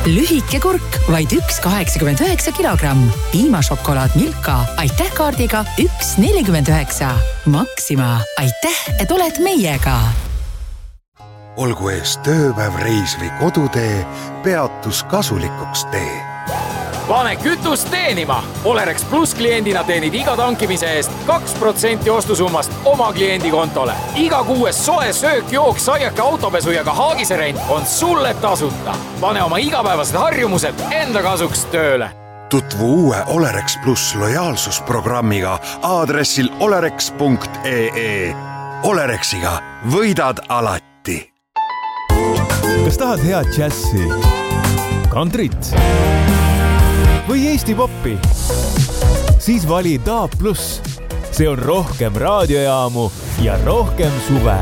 Lühike kurk vaid 1,89 kilogramm. Piimašokolaad Milka aitäh kaardiga 1,49. Maxima aitäh, et oled meiega. Olgu ees tööpäev, reis või kodutee, peatus kasulikuks tee. Pane kütust teenima! Olerex Plus kliendina teenid iga tankimise eest 2% ostusummast oma kliendi kontole. Iga kuues soe söök, jook, saiake, autopesu ja ka haagiserent on sulle tasuta. Pane oma igapäevased harjumused enda kasuks tööle. Tutvu uue Olerex Plus lojaalsusprogrammiga aadressil olerex.ee. Olerexiga võidad alati. Kas tahad head džässi, kantrit või Eesti poppi? Siis vali DAB+. See on rohkem raadiojaamu ja rohkem suve.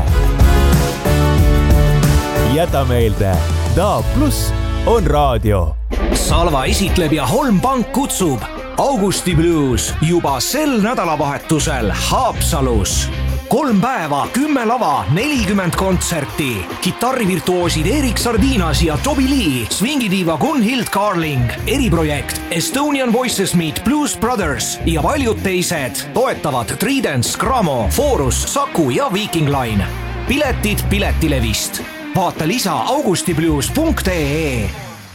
Jäta meelde, DAB+ on raadio. Salva esitleb ja Holm Pank kutsub Augusti Blues juba sel nädalavahetusel Haapsalus. 3 päeva, 10 lava, 40 kontserti. Kitarrivirtuoosid Erik Sardinas ja Toby Lee, swingidiiva Gunhild Carling, eriprojekt Estonian Voices Meet Blues Brothers ja paljud teised toetavad Tridents, Gramo, Forus, Saku ja Viking Line. Piletid Piletilevist. Vaata lisa augustiblues.ee.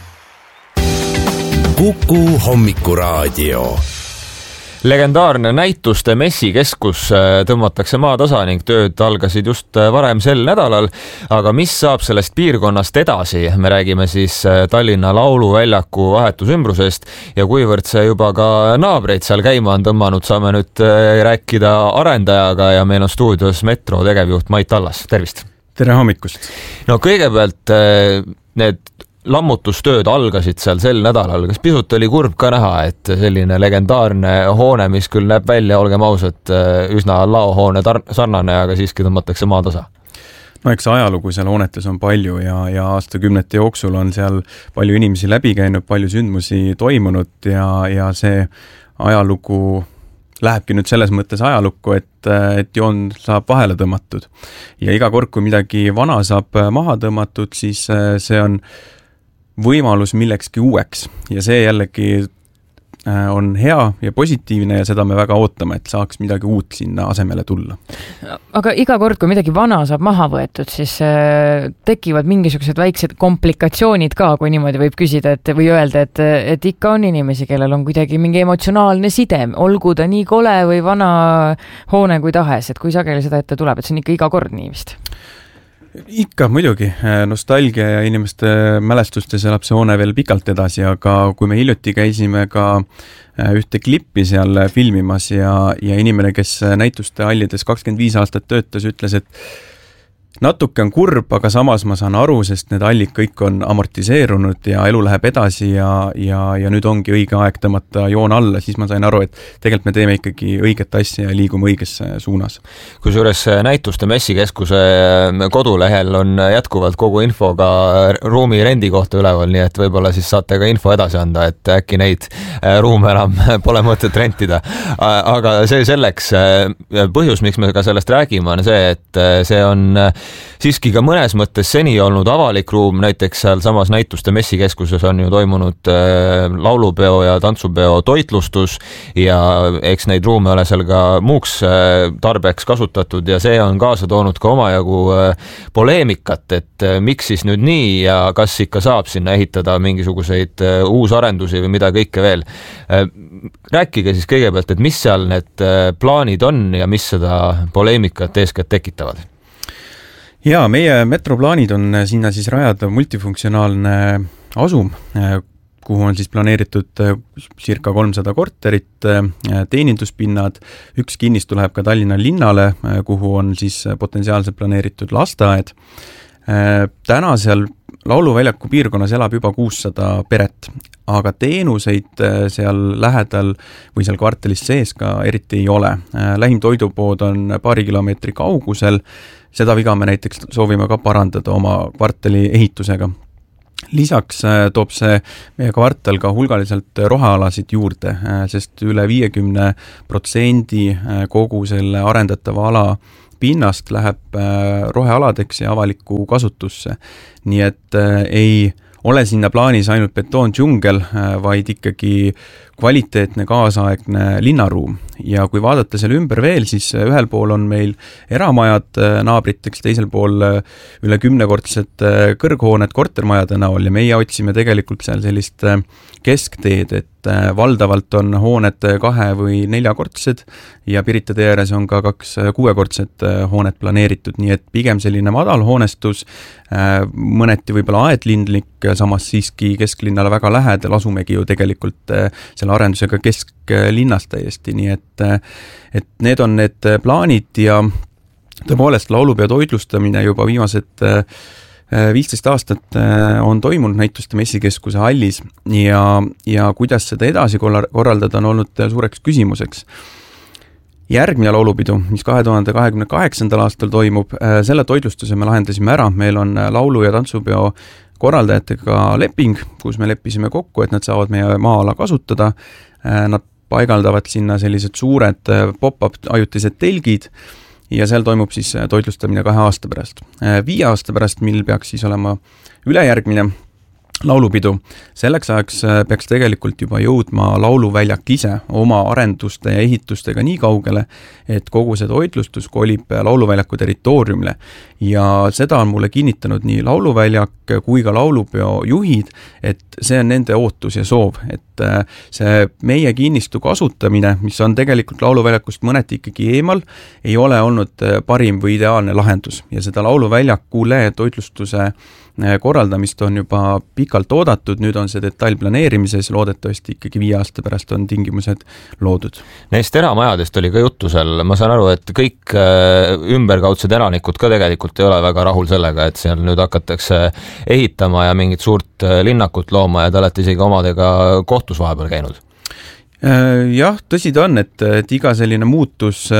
Kuku hommikuraadio. Legendaarne näituste messikeskus tõmmatakse maatasa ning tööd algasid just varem sel nädalal, aga mis saab sellest piirkonnast edasi? Me räägime siis Tallinna Lauluväljaku vahetusümbrusest ja kuivõrd see juba ka naabreid seal käima on tõmmanud, saame nüüd rääkida arendajaga ja meil on stuudios Metro tegevjuht Mait Allas. Tervist! Tere hommikust! No kõigepealt need lammutustööd algasid seal sel nädalal. Kas pisut oli kurb ka näha, et selline legendaarne hoone, mis küll näeb välja, olgem ausad, üsna laohoone sarnane, aga siiski tõmmatakse maatasa? No eks ajalugu seal hoonetes on palju ja aastakümnete jooksul on seal palju inimesi läbi käinud, palju sündmusi toimunud ja see ajalugu lähebki nüüd selles mõttes ajalukku, et joon saab vahele tõmmatud. Ja iga kord, kui midagi vana saab maha tõmmatud, siis see on võimalus millekski uueks ja see jällegi on hea ja positiivne ja seda me väga ootame, et saaks midagi uut sinna asemele tulla. Aga iga kord, kui midagi vana saab maha võetud, siis tekivad mingisugused väiksed komplikatsioonid ka, kui niimoodi võib küsida või öelda, et ikka on inimesi, kellel on kuidagi mingi emotsionaalne side, olgu ta nii kole või vana hoone kui tahes, et kui sageli seda ette tuleb, et see on ikka iga kord nii vist? Ikka muidugi, nostalgia ja inimeste mälestustes elab see hoone veel pikalt edasi, aga kui me hiljuti käisime ka ühte klippi seal filmimas ja inimene, kes näituste hallides 25 aastat töötas, ütles, et natuke on kurb, aga samas ma saan aru, sest need hallid kõik on amortiseerunud ja elu läheb edasi ja nüüd ongi õige aeg tõmmata joon alla, siis ma sain aru, et tegelikult me teeme ikkagi õiget asja ja liigume õiges suunas. Kusjuures näituste messikeskuse kodulehel on jätkuvalt kogu info ka ruumi rendi kohta üleval, nii et võib-olla siis saate ka info edasi anda, et äkki neid ruume enam pole mõtet rentida. Aga see selleks põhjus, miks me ka sellest räägime, on see, et see on siiski ka mõnes mõttes seni olnud avalik ruum, näiteks seal samas näituste messikeskuses on ju toimunud laulupeo ja tantsupeo toitlustus ja eks neid ruume ole seal ka muuks tarbeks kasutatud ja see on kaasa toonud ka omajagu poleemikat, et miks siis nüüd nii ja kas ikka saab sinna ehitada mingisuguseid uusarendusi või mida kõike veel. Rääkige siis kõigepealt, et mis seal need plaanid on ja mis seda poleemikat eeskätt tekitavad? Ja meie metroplaanid on sinna siis rajada multifunktsionaalne asum, kuhu on siis planeeritud circa 300 korterit, teeninduspinnad, üks kinnistu läheb ka Tallinna linnale, kuhu on siis potentsiaalselt planeeritud lasteaed. Täna seal Lauluväljaku piirkonnas elab juba 600 peret, aga teenuseid seal lähedal või seal kvartalis sees ka eriti ei ole. Lähim toidupood on paari kilomeetri kaugusel, seda viga me näiteks soovime ka parandada oma kvartali ehitusega. Lisaks toob see meie kvartal ka hulgaliselt rohealasid juurde, sest üle 50% kogu selle arendatava ala pinnast läheb rohealadeks ja avalikku kasutusse. Nii et ei ole sinna plaanis ainult betoondžungel, vaid ikkagi kvaliteetne kaasaegne linnaruum. Ja kui vaadata seal ümber veel, siis ühel pool on meil eramajad naabriteks, teisel pool üle 10-kordsed kõrghooned kortermajade näol ja meie otsime tegelikult seal sellist keskteed, et valdavalt on hooned 2- või 4-kordsed ja Pirita tee ääres on ka 2 6-kordsed hooned planeeritud, nii et pigem selline madal hoonestus, mõneti võib-olla aedlindlik, samas siiski kesklinnale väga lähedal, asumegi ju tegelikult selle arendusega kesklinnas täiesti, nii et need on need plaanid ja tõepoolest laulupeo toitlustamine juba viimased 15 aastat on toimunud näituste messikeskuse hallis ja kuidas seda edasi korraldada on olnud suureks küsimuseks. Järgmine laulupidu, mis 2028. aastal toimub, selle toitlustuse me lahendasime ära, meil on laulu- ja tantsupeo korraldajatega leping, kus me leppisime kokku, et nad saavad meie maa-ala kasutada, nad paigaldavad sinna sellised suured pop-up ajutised telgid ja seal toimub siis toitlustamine 2 aasta pärast. 5 aasta pärast, mil peaks siis olema ülejärgmine laulupidu, selleks ajaks peaks tegelikult juba jõudma lauluväljak ise oma arenduste ja ehitustega nii kaugele, et kogu see toitlustus kolib lauluväljaku territooriumile. Ja seda on mulle kinnitanud nii lauluväljak kui ka laulupeo juhid, et see on nende ootus ja soov, et see meie kinnistu kasutamine, mis on tegelikult lauluväljakust mõneti ikkagi eemal, ei ole olnud parim või ideaalne lahendus ja seda lauluväljakule toitlustuse korraldamist on juba pikalt oodatud, nüüd on see detail planeerimises, loodetavasti ikkagi 5 aasta pärast on tingimused loodud. Neist eramajadest oli ka juttu seal, ma saan aru, et kõik ümberkaudsed elanikud ka tegelikult ei ole väga rahul sellega, et seal nüüd hakatakse ehitama ja mingit suurt linnakut looma ja te olete isegi omadega kohtus vahepeal käinud. Jah, tõsi ta on, et iga selline muutus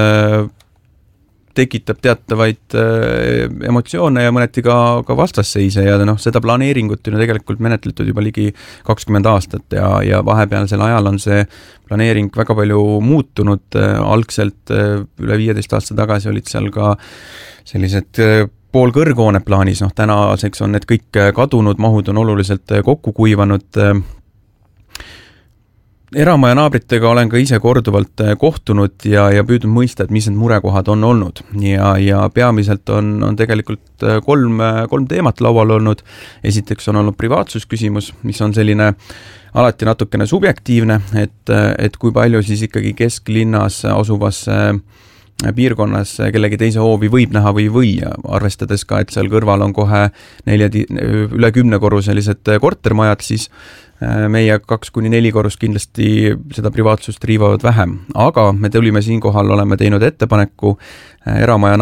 tekitab teatavaid emotsioone ja mõneti ka vastasseise ja seda planeeringut on tegelikult menetletud juba ligi 20 aastat ja vahepealsel ajal on see planeering väga palju muutunud, algselt üle 15 aasta tagasi olid seal ka sellised poolkõrghoone plaanis, tänaseks on need kõik kadunud, mahud on oluliselt kokku kuivanud. Eramaja naabritega olen ka ise korduvalt kohtunud ja püüdnud mõista, et mis need murekohad on olnud ja peamiselt on tegelikult kolm teemat laual olnud. Esiteks on olnud privaatsusküsimus, mis on selline alati natukene subjektiivne, et kui palju siis ikkagi kesklinnas asuvas piirkonnas kellegi teise hoovi võib näha või arvestades ka, et seal kõrval on kohe üle 10-korruselised kortermajad, siis meie 2-4 korrus kindlasti seda privaatsust riivavad vähem. Aga me tulime siinkohal, oleme teinud ettepaneku eramaja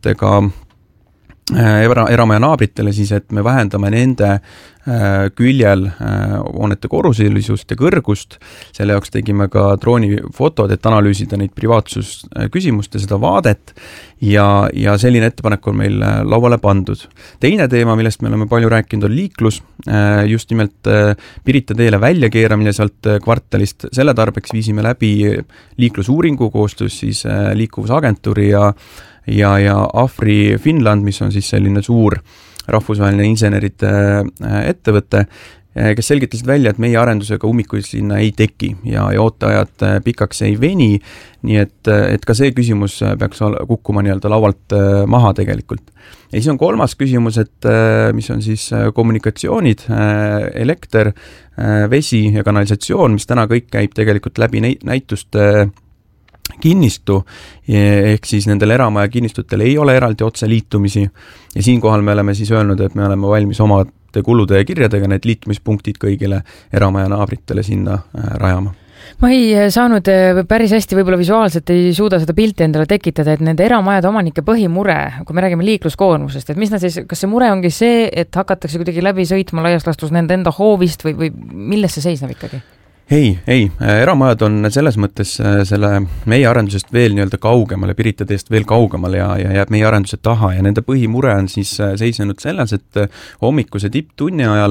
naabritele siis, et me vähendame nende küljel hoonete korruselisust ja kõrgust. Selle jaoks tegime ka droonifotod, et analüüsida neid privaatsusküsimust ja seda vaadet ja selline ettepanek on meil lauale pandud. Teine teema, millest me oleme palju rääkinud, on liiklus, just nimelt Pirita teele väljakeeramine sealt kvartalist. Selle tarbeks viisime läbi liiklusuuringu koostöös siis liikuvusagentuuri ja Afri Finland, mis on siis selline suur rahvusvaheline insenerite ettevõte, kes selgitasid välja, et meie arendusega ummikuid sinna ei teki ja ooteajad pikaks ei veni, nii et ka see küsimus peaks kukkuma laualt maha tegelikult. Ja siis on kolmas küsimus, et mis on siis kommunikatsioonid, elekter, vesi ja kanalisatsioon, mis täna kõik käib tegelikult läbi näituste kinnistu, ehk siis nendel eramaja kinnistutel ei ole eraldi otseliitumisi ja siinkohal me oleme siis öelnud, et me oleme valmis omade kulude ja kirjadega need liitumispunktid kõigile eramaja naabritele sinna rajama. Ma ei saanud päris hästi, võib-olla visuaalselt ei suuda seda pilti endale tekitada, et nende eramajade omanike põhimure, kui me räägime liikluskoormusest, et mis nad siis, kas see mure ongi see, et hakatakse kuidagi läbi sõitma laias lastus nende enda hoovist või milles see seisneb ikkagi? Ei, eramajad on selles mõttes selle meie arendusest veel kaugemale, Pirita teest veel kaugemale ja jääb meie arenduse taha ja nende põhimure on siis seisnenud selles, et hommikuse tipptunni ajal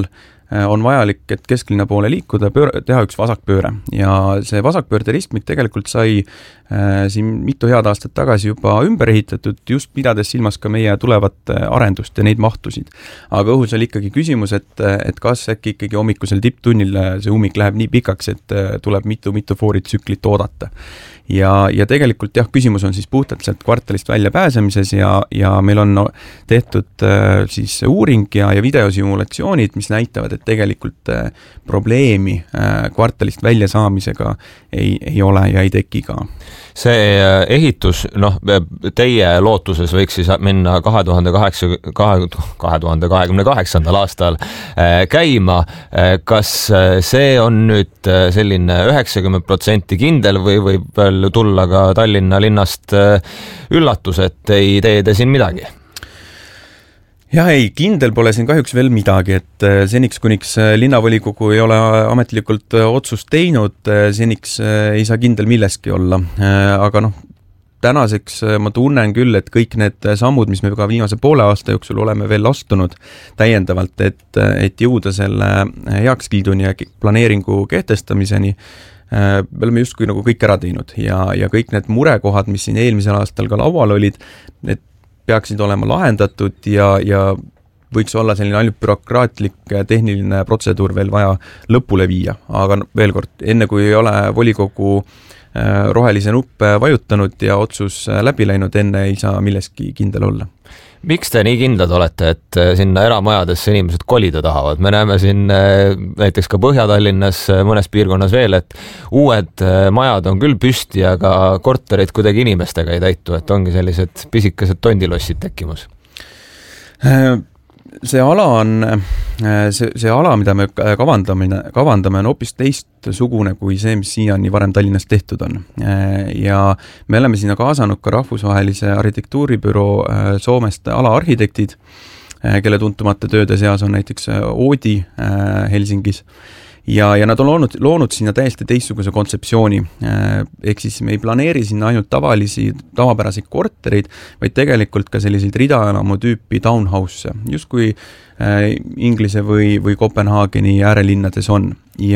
on vajalik, et kesklinna poole liikuda, teha üks vasakpööre ja see vasakpöörde ristmik tegelikult sai siin mitu head aastat tagasi juba ümber ehitatud, just pidades silmas ka meie tulevat arendust ja neid mahtusid. Aga õhus oli ikkagi küsimus, et kas äkki ikkagi hommikusel tipptunnil see ummik läheb nii pikaks, et tuleb mitu fooritsüklit oodata. Ja tegelikult jah, küsimus on siis puhtalt sealt kvartalist välja pääsemises ja meil on tehtud siis uuring ja videosimulatsioonid, mis näitavad, et tegelikult probleemi kvartalist välja saamisega ei ole ja ei teki ka. See ehitus, teie lootuses võiks siis minna 2028. aastal käima. Kas see on nüüd selline 90% kindel või võib veel tulla ka Tallinna linnast üllatus, et ei tee te siin midagi? Jah, ei, kindel pole siin kahjuks veel midagi, et seniks kuniks linnavolikogu ei ole ametlikult otsust teinud, seniks ei saa kindel milleski olla. Aga tänaseks ma tunnen küll, et kõik need sammud, mis me ka viimase poole aasta jooksul oleme veel astunud täiendavalt, et jõuda selle heakskiiduni ja planeeringu kehtestamiseni, me oleme justkui nagu kõik ära teinud ja kõik need murekohad, mis siin eelmisel aastal ka laual olid, need peaksid olema lahendatud ja võiks olla selline ainult bürokraatlik tehniline protseduur veel vaja lõpule viia. Aga veel kord, enne kui ei ole volikogu rohelise nuppe vajutanud ja otsus läbi läinud, enne ei saa milleski kindel olla. Miks te nii kindlad olete, et sinna eramajadesse inimesed kolida tahavad? Me näeme siin näiteks ka Põhja-Tallinnas mõnes piirkonnas veel, et uued majad on küll püsti, aga korterid kuidagi inimestega ei täitu, et ongi sellised pisikesed tondilossid tekkimus. See ala, mida me kavandame, on hoopis teistsugune kui see, mis siiani varem Tallinnas tehtud on. Ja me oleme sinna kaasanud ka rahvusvahelise arhitektuuribüroo Soomest alaarhitektid, kelle tuntumate tööde seas on näiteks Oodi Helsingis. Ja nad on loonud sinna täiesti teistsuguse kontseptsiooni. Ehk siis me ei planeeri sinna ainult tavapäraseid korterid, vaid tegelikult ka selliseid ridaelamu tüüpi townhouse, just kui Inglise või Kopenhaageni äärelinnades on.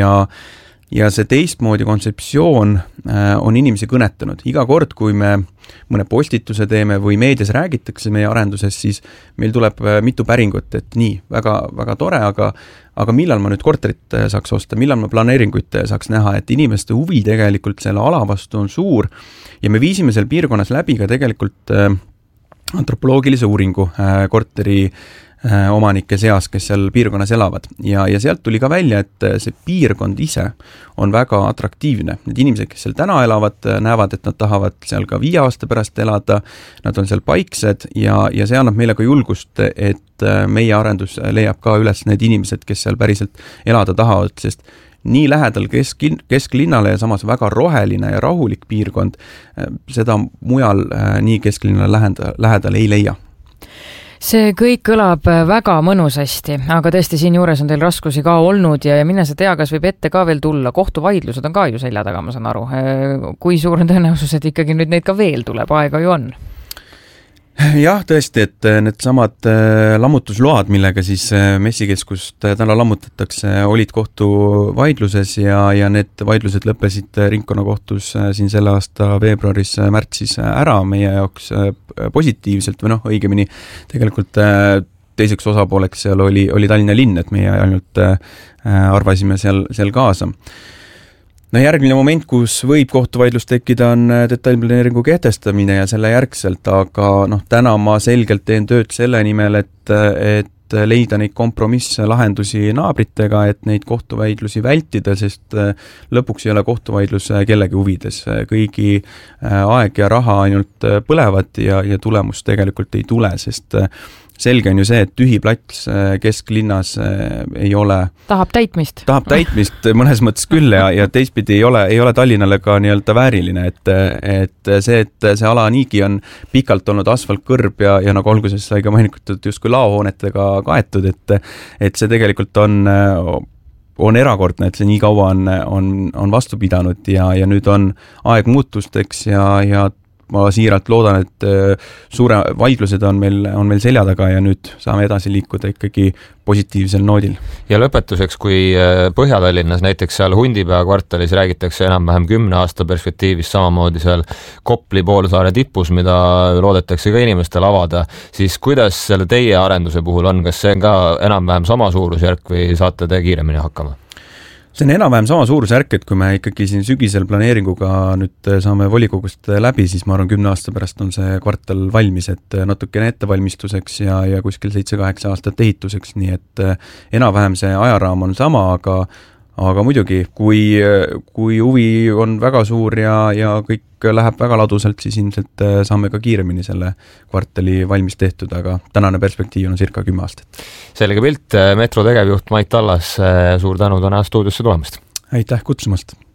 Ja see teistmoodi kontseptsioon on inimesi kõnetanud. Iga kord, kui me mõne postituse teeme või meedias räägitakse meie arenduses, siis meil tuleb mitu päringut, et nii, väga, väga tore, aga millal ma nüüd korterit saaks osta, millal ma planeeringuid saaks näha, et inimeste huvi tegelikult selle ala vastu on suur ja me viisime seal piirkonnas läbi ka tegelikult antropoloogilise uuringu korteri omanike seas, kes seal piirkonnas elavad. Ja sealt tuli ka välja, et see piirkond ise on väga atraktiivne. Need inimesed, kes seal täna elavad, näevad, et nad tahavad seal ka 5 aasta pärast elada, nad on seal paiksed ja see annab meile ka julgust, et meie arendus leiab ka üles need inimesed, kes seal päriselt elada tahavad, sest nii lähedal kesklinnale ja samas väga roheline ja rahulik piirkond, seda mujal nii kesklinnale lähedal ei leia. See kõik kõlab väga mõnusasti, aga tõesti siin juures on teil raskusi ka olnud ja mine sa tea, kas võib ette ka veel tulla. Kohtuvaidlused on ka ju selja taga, ma saan aru. Kui suur on tõenäosus, et ikkagi nüüd neid ka veel tuleb, aega ju on? Jah, tõesti, et need samad lammutusload, millega siis messikeskust täna lammutatakse, olid kohtuvaidluses ja need vaidlused lõppesid ringkonnakohtus siin selle aasta veebruaris-märtsis ära meie jaoks positiivselt või õigemini tegelikult teiseks osapooleks seal oli Tallinna linn, et meie ainult arvasime seal kaasa. Järgmine moment, kus võib kohtuvaidlus tekkida, on detailplaneeringu kehtestamine ja selle järgselt, aga täna ma selgelt teen tööd selle nimel, et leida neid kompromisslahendusi naabritega, et neid kohtuvaidlusi vältida, sest lõpuks ei ole kohtuvaidlus kellegi huvides. Kõigi aeg ja raha ainult põlevad ja tulemus tegelikult ei tule, sest selge on ju see, et tühi plats kesklinnas ei ole... Tahab täitmist mõnes mõttes küll ja teistpidi ei ole Tallinnale ka nii-öelda vääriline, et see ala niigi on pikalt olnud asfaltkõrb ja nagu alguses sai ka mainitud justkui laohoonetega kaetud, et see tegelikult on erakordne, et see nii kaua on vastu pidanud ja nüüd on aeg muutusteks ja ma siiralt loodan, et suure vaidlused on meil selja taga ja nüüd saame edasi liikuda ikkagi positiivsel noodil. Ja lõpetuseks, kui Põhja-Tallinnas näiteks seal Hundipea kvartalis räägitakse enam-vähem 10 aasta perspektiivis samamoodi seal Kopli poolsaare tipus, mida loodetakse ka inimestel avada, siis kuidas selle teie arenduse puhul on, kas see on ka enam-vähem sama suurusjärk või saate te kiiremini hakkama? See on enam-vähem sama suurusjärk, et kui me ikkagi siin sügisel planeeringuga nüüd saame volikogust läbi, siis ma arvan 10 aasta pärast on see kvartal valmis, et natukene ettevalmistuseks ja kuskil 7-8 aastat ehituseks, nii et enam-vähem see ajaraam on sama, aga muidugi, kui huvi on väga suur ja kõik läheb väga ladusalt, siis ilmselt saame ka kiiremini selle kvartali valmis tehtud, aga tänane perspektiiv on circa 10 aastat. Selge pilt, Metro tegevjuht Mait Tallas, suur tänu täna stuudiosse tulemast! Aitäh kutsumast!